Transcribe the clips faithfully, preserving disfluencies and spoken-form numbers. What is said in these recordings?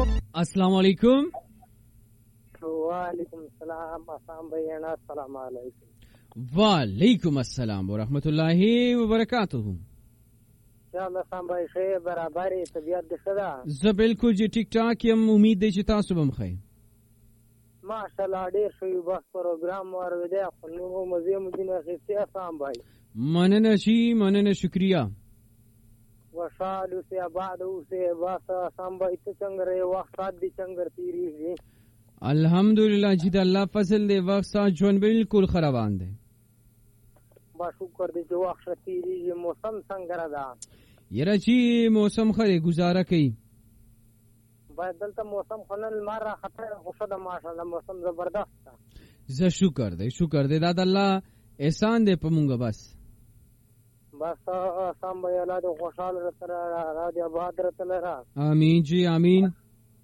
अस्सलाम वालेकुम। वालेकुम सलाम आसाम भैया, अस्सलाम वालेकुम। वालेकुम अस्सलाम व रहमतुल्लाहि व बरकातहू। इंशाअल्लाह साम भाई खैर बराबर है, तबीयत दिखदा ज बिल्कुल जी ठीक ठाक यम, उम्मीद दे چې تاسو به مخې माशाल्लाह ډیر شوی وخت پروګرام ورودی خو نو مزه مدینه خسته سام भाई مننه شي مننه شکریا وشالو سے بعد سے واسه سام भाई ته څنګه ری وخت سات دي څنګه تیریږي الحمدلله چې د الله فضل دی وخت سات ژوند بالکل خرابان دی با شکر دی چې وخت تیریږي موسم څنګه را ده یره چې موسم خره گزاره کوي باید دلته موسم خنل مار را خطر خوشا ده ماشاءالله موسم زبردست ده ز شکر دی شکر دی دا د الله احسان دی په مونږه بس بس سام भाई الله دې خوشاله راتره را دې آباد راتله را امين جی امين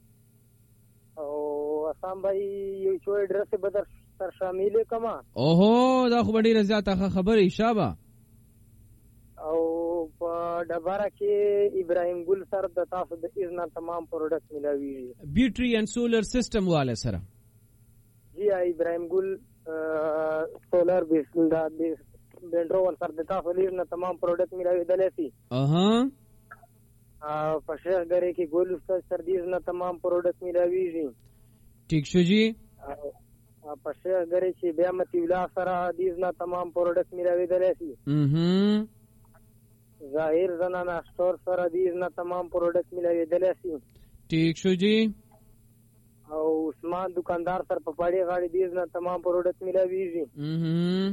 او سام भाई یو څو ایڈریس بدر تر شامل کما اوهو دا خو ډیره زیاته خبره شابه او په ډبره کې ابراهیم ګل سر د تاسو د اذن تمام پروډکټ ملاوي بیټری اینڈ سولر سیستم والے سره جی ابراهیم ګل سولر بیس دا بیس بندرول سر د تاسو د اذن تمام پروډکټ ملاوي دلې اها ا په شهر غره کې ګل استاد سر د اذن تمام پروډکټ ملاوي ٹھیک شو جی په شهر غره کې بیا متي ولا سره د اذن تمام پروډکټ ملاوي دلې اها ظاهر زنانا سٹور سره د اذن تمام پروډکټ ملاوي دلې ٹھیک شو جی او عثمان دکاندار سره په پاړې غاړي د اذن تمام پروډکټ ملاوي اها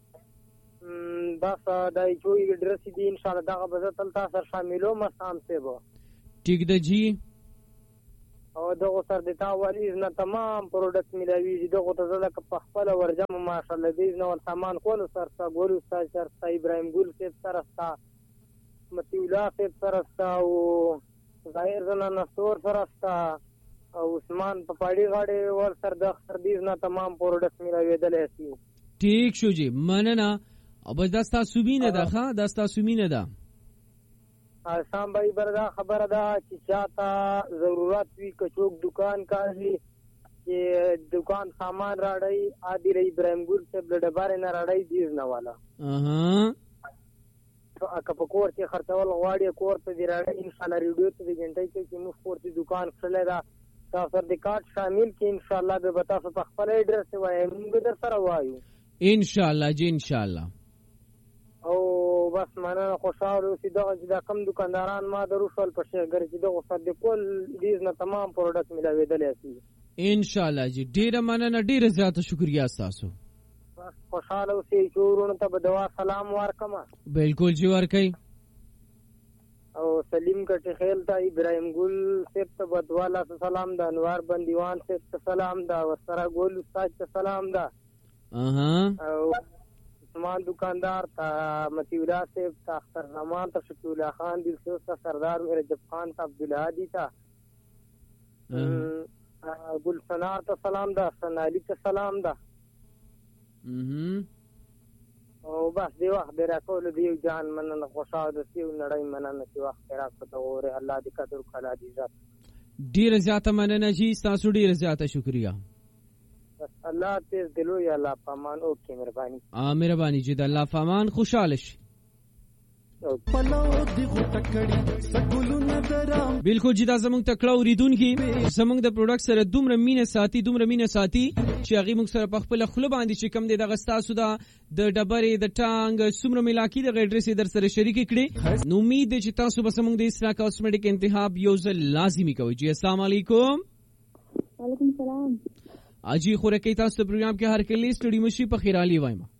بس دا یو ایڈریس دی ان شاء الله دا به تل تاسو شاملو مسام سے بو ٹھیک ده جی او دغه سر د تا ولی نه تمام پروډکټ ملاوي دغه ته زلک په خپل ورجم ماشاءالله دې نو سامان کول سر تا ګول استاد سر تا ابراهيم ګل سے سرستا متیولا سے سرستا او ظاهر زنا نستور سرستا او عثمان په پاړي غاړي ور سر د سر دې نه تمام پروډکټ ملاوي دلې ٹھیک شو جی مننه او بس دستا سومینه ده ښا دستا سومینه ده سام भाई بردا خبر ده چې چاته ضرورت وی کچوک دکان کاږي چې دکان سامان راړی عادی ری ابراهيم ګل سے بلډ بار نه راړی دیز نه والا اها تو اک په کور کې خرڅول غواړي کور ته دی راړی ان شاء الله ریډیو ته دی جنټای کې چې موږ کور ته دکان خلل دا تاسو د کارت شامل کې ان شاء الله به تاسو په خپل ایډرس وایي موږ در سره وایو ان شاء الله جی ان شاء الله او بس مننه خوشاله اوسې دغه چې دا کم دکانداران ما درو شول په شهر کې دغه صد کول دیز نه تمام پروډکټ ملاوېدلې شي ان شاء الله جی ډیره مننه ډیره زیاته شکریا تاسو بس خوشاله اوسې چورونه ته دوا سلام ورکما بالکل جی ورکي او سلیم کټ خیل ته ابراهيم ګل صاحب ته بدواله سلام دا انوار بندیوان صاحب ته سلام دا ورسره ګل استاد ته سلام دا اها او عثمان دکاندار تا متیولا صاحب تا اختر زمان تا شکیع اللہ خان دل سے اس کا سردار میرے جب خان تا عبدالعادی تا گل سنار تا سلام دا سنالی تا سلام دا او بس دی وقت دی راکول دیو جان منن خوشاو دستیو نڑای منن سی وقت دی راکو تا غوری اللہ دی قدر کلا دی ذات دیر زیادہ منن جی ستاسو دیر زیادہ شکریہ الله تیز دلو یا الله پامان اوکې مهرباني ا مهرباني جی د الله پامان خوشاله شي بالکل جی دا زمونږ تکړه اوریدونکي زمونږ د پروډکټ سره دومره مینه ساتي دومره مینه ساتي چې هغه موږ سره په خپل خپل باندې چې کم دی د غستاسو دا د ډبرې د ټانګ سمره ملاکی د ایڈریس در سره شریک کړي نو امید دی چې تاسو به زمونږ د اسرا کاسمیټک انتخاب یو ځل لازمی کوئ جی السلام علیکم وعلیکم السلام اجي خوره کې تاسو پروګرام کې هر کله سټډي مشي په خیرالي وایم